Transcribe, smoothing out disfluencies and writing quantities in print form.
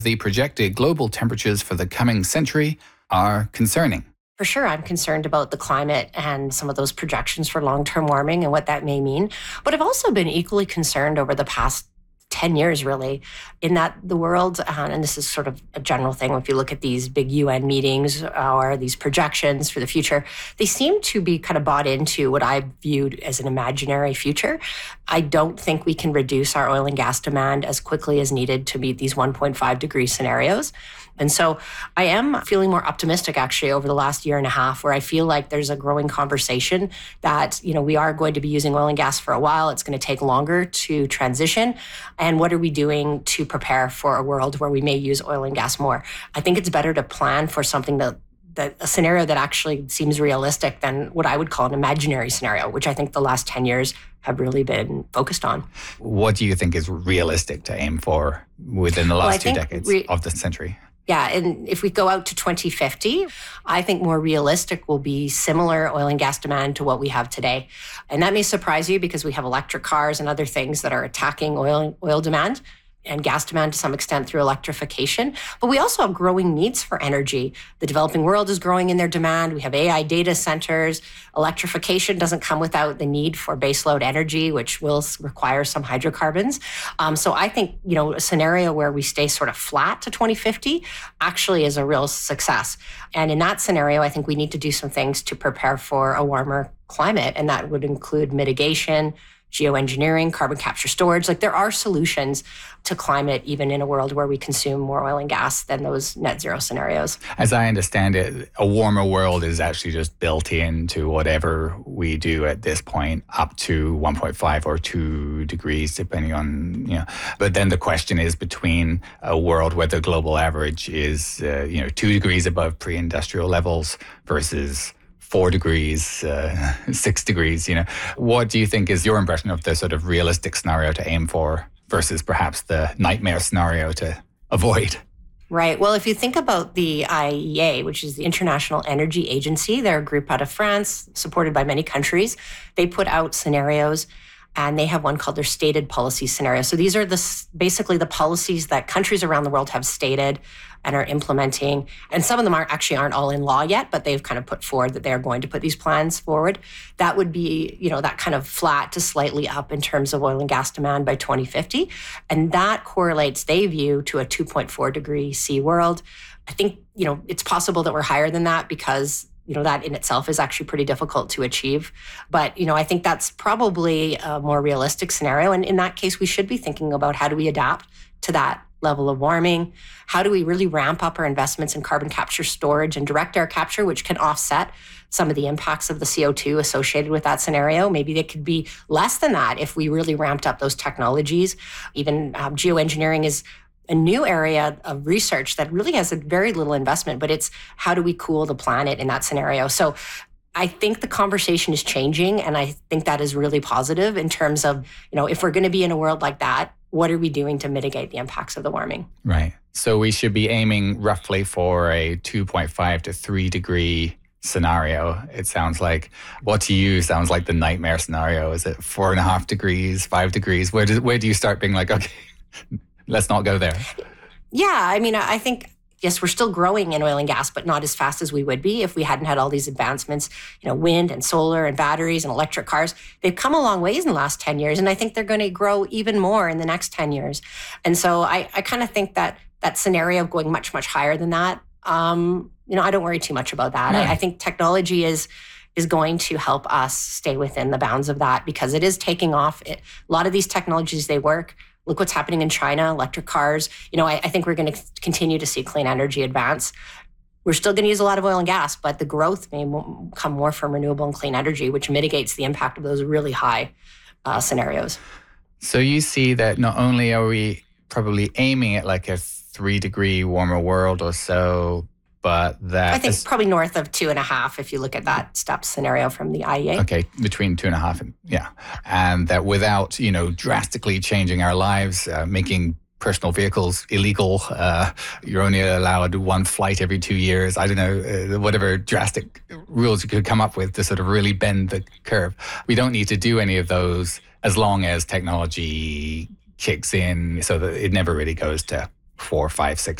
The projected global temperatures for the coming century are concerning. For sure, I'm concerned about the climate and some of those projections for long-term warming and what that may mean. But I've also been equally concerned over the past 10 years, really, in that the world, and this is sort of a general thing, if you look at these big UN meetings or these projections for the future, they seem to be kind of bought into what I viewed as an imaginary future. I don't think we can reduce our oil and gas demand as quickly as needed to meet these 1.5 degree scenarios. And so I am feeling more optimistic actually over the last year and a half, where I feel like there's a growing conversation that, we are going to be using oil and gas for a while. It's going to take longer to transition. And what are we doing to prepare for a world where we may use oil and gas more? I think it's better to plan for something that a scenario that actually seems realistic than what I would call an imaginary scenario, which I think the last 10 years have really been focused on. What do you think is realistic to aim for within the last 2 decades of the century? Yeah, and if we go out to 2050, I think more realistic will be similar oil and gas demand to what we have today. And that may surprise you because we have electric cars and other things that are attacking oil demand and gas demand to some extent through electrification. But we also have growing needs for energy. The developing world is growing in their demand. We have AI data centers. Electrification doesn't come without the need for baseload energy, which will require some hydrocarbons. So I think, a scenario where we stay sort of flat to 2050 actually is a real success. And in that scenario, I think we need to do some things to prepare for a warmer climate. And that would include mitigation, geoengineering, carbon capture storage. There are solutions to climate, even in a world where we consume more oil and gas than those net zero scenarios. As I understand it, a warmer world is actually just built into whatever we do at this point, up to 1.5 or 2 degrees, depending on, But then the question is between a world where the global average is, 2 degrees above pre-industrial levels versus 4 degrees, 6 degrees, What do you think is your impression of the sort of realistic scenario to aim for versus perhaps the nightmare scenario to avoid? Right. Well, if you think about the IEA, which is the International Energy Agency, they're a group out of France, supported by many countries. They put out scenarios, and they have one called their stated policy scenario. So these are basically the policies that countries around the world have stated and are implementing. And some of them aren't all in law yet, but they've kind of put forward that they're going to put these plans forward. That would be, that kind of flat to slightly up in terms of oil and gas demand by 2050. And that correlates, they view, to a 2.4 degree C world. I think, it's possible that we're higher than that because that in itself is actually pretty difficult to achieve. But, I think that's probably a more realistic scenario. And in that case, we should be thinking about how do we adapt to that level of warming? How do we really ramp up our investments in carbon capture storage and direct air capture, which can offset some of the impacts of the CO2 associated with that scenario? Maybe they could be less than that if we really ramped up those technologies. Even geoengineering is a new area of research that really has a very little investment, but it's how do we cool the planet in that scenario? So I think the conversation is changing, and I think that is really positive in terms of, if we're going to be in a world like that, what are we doing to mitigate the impacts of the warming? Right. So we should be aiming roughly for a 2.5 to 3 degree scenario. It sounds like, what to you sounds like the nightmare scenario. Is it 4.5 degrees, 5 degrees? Where do you start being like, okay, let's not go there? Yeah, I think, yes, we're still growing in oil and gas, but not as fast as we would be if we hadn't had all these advancements, wind and solar and batteries and electric cars. They've come a long ways in the last 10 years, and I think they're going to grow even more in the next 10 years. And so I kind of think that scenario of going much, much higher than that, I don't worry too much about that. No. I think technology is going to help us stay within the bounds of that because it is taking off. A lot of these technologies, they work. Look what's happening in China, electric cars. I think we're going to continue to see clean energy advance. We're still going to use a lot of oil and gas, but the growth may come more from renewable and clean energy, which mitigates the impact of those really high scenarios. So you see that not only are we probably aiming at like a 3 degree warmer world or so, but that... I think probably north of 2.5 if you look at that STEP scenario from the IEA. Okay, between 2.5 and, yeah. And that without, drastically changing our lives, making personal vehicles illegal, you're only allowed one flight every 2 years, I don't know, whatever drastic rules you could come up with to sort of really bend the curve. We don't need to do any of those as long as technology kicks in so that it never really goes to 4, 5, 6